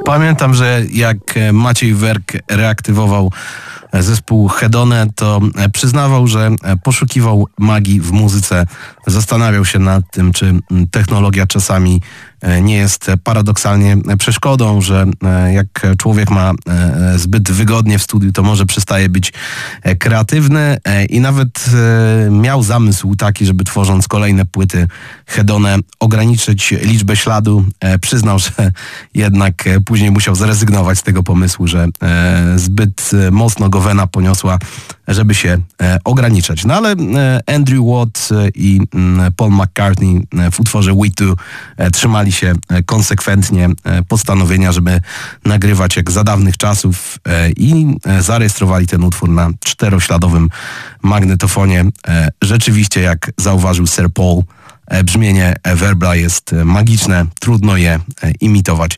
Pamiętam, że jak Maciej Werk reaktywował zespół Hedone, to przyznawał, że poszukiwał magii w muzyce. Zastanawiał się nad tym, czy technologia czasami nie jest paradoksalnie przeszkodą, że jak człowiek ma zbyt wygodnie w studiu, to może przestaje być kreatywny i nawet miał zamysł taki, żeby tworząc kolejne płyty Hedone ograniczyć liczbę śladu. Przyznał, że jednak później musiał zrezygnować z tego pomysłu, że zbyt mocno go wena poniosła, żeby się ograniczać. No ale Andrew Watt i Paul McCartney w utworze We Two trzymali się konsekwentnie postanowienia, żeby nagrywać jak za dawnych czasów i zarejestrowali ten utwór na 4-śladowym magnetofonie. Rzeczywiście, jak zauważył Sir Paul, brzmienie Verbla jest magiczne, trudno je imitować.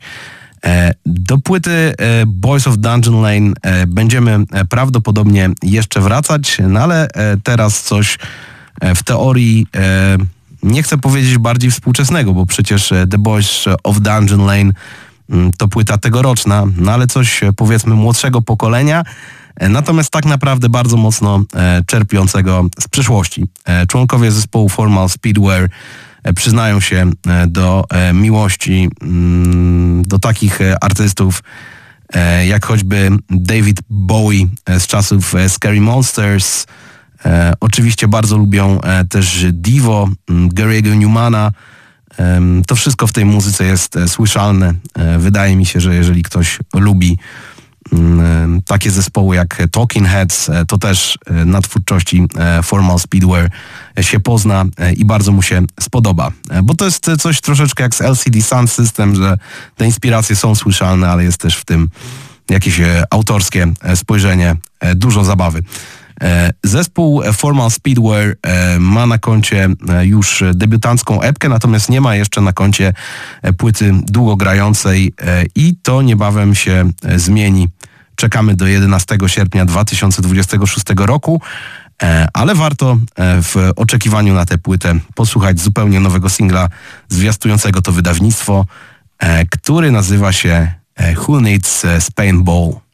Do płyty Boys of Dungeon Lane będziemy prawdopodobnie jeszcze wracać, no ale teraz coś w teorii, nie chcę powiedzieć bardziej współczesnego, bo przecież The Boys of Dungeon Lane to płyta tegoroczna, no ale coś powiedzmy młodszego pokolenia, natomiast tak naprawdę bardzo mocno czerpiącego z przyszłości. Członkowie zespołu Formal Speedwear przyznają się do miłości do takich artystów jak choćby David Bowie z czasów Scary Monsters. Oczywiście bardzo lubią też Divo, Gary'ego Newmana. To wszystko w tej muzyce jest słyszalne. Wydaje mi się, że jeżeli ktoś lubi takie zespoły jak Talking Heads, to też na twórczości Formal Speedwear się pozna i bardzo mu się spodoba. Bo to jest coś troszeczkę jak z LCD Sound System, że te inspiracje są słyszalne, ale jest też w tym jakieś autorskie spojrzenie, dużo zabawy. Zespół Formal Speedwear ma na koncie już debiutancką epkę, natomiast nie ma jeszcze na koncie płyty długogrającej i to niebawem się zmieni. Czekamy do 11 sierpnia 2026 roku, ale warto w oczekiwaniu na tę płytę posłuchać zupełnie nowego singla zwiastującego to wydawnictwo, który nazywa się Who Needs Spain Ball.